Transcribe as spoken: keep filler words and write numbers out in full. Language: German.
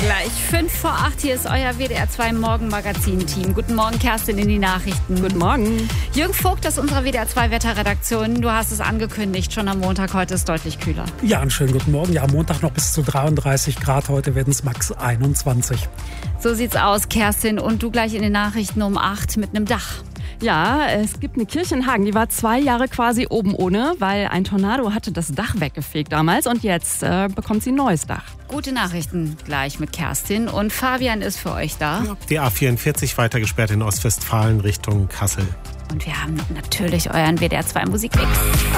gleich. Fünf vor acht, hier ist euer W D R zwei Morgenmagazin-Team. Guten Morgen, Kerstin, in die Nachrichten. Guten Morgen. Jürgen Vogt aus unserer W D R zwei Wetterredaktion. Du hast es angekündigt, schon am Montag, heute ist deutlich kühler. Ja, einen schönen guten Morgen. Ja, am Montag noch bis zu dreiunddreißig Grad, heute werden es max einundzwanzig. So sieht's aus, Kerstin. Und du gleich in den Nachrichten um acht mit einem Dach. Ja, es gibt eine Kirche in Hagen, die war zwei Jahre quasi oben ohne, weil ein Tornado hatte das Dach weggefegt damals und jetzt äh, bekommt sie ein neues Dach. Gute Nachrichten gleich mit Kerstin und Fabian ist für euch da. Die A vierundvierzig weiter gesperrt in Ostwestfalen Richtung Kassel. Und wir haben natürlich euren W D R zwei Musikmix.